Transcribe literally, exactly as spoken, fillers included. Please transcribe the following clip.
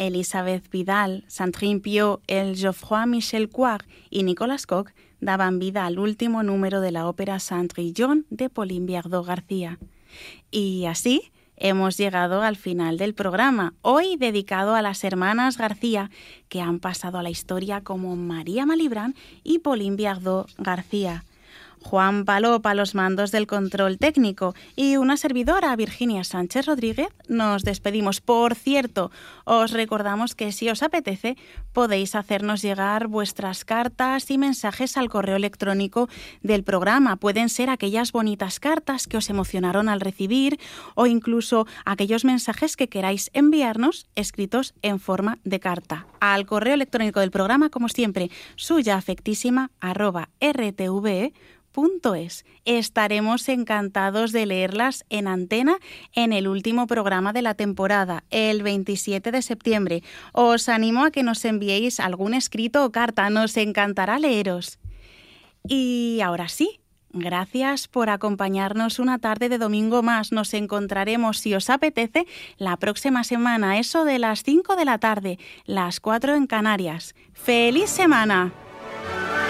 Elisabeth Vidal, Sandrine Piot, el Geoffroy Michel Coir y Nicolas Coq daban vida al último número de la ópera Cendrillon de Pauline Viardot García. Y así hemos llegado al final del programa, hoy dedicado a las hermanas García, que han pasado a la historia como María Malibran y Pauline Viardot García. Juan Palop a los mandos del control técnico y una servidora, Virginia Sánchez Rodríguez, nos despedimos. Por cierto, os recordamos que si os apetece podéis hacernos llegar vuestras cartas y mensajes al correo electrónico del programa. Pueden ser aquellas bonitas cartas que os emocionaron al recibir o incluso aquellos mensajes que queráis enviarnos escritos en forma de carta. Al correo electrónico del programa, como siempre, suya afectísima arroba rtve punto es. Estaremos encantados de leerlas en antena en el último programa de la temporada, el veintisiete de septiembre. Os animo a que nos enviéis algún escrito o carta, nos encantará leeros. Y ahora sí, gracias por acompañarnos una tarde de domingo más. Nos encontraremos, si os apetece, la próxima semana, eso de las cinco de la tarde, las cuatro en Canarias. ¡Feliz semana!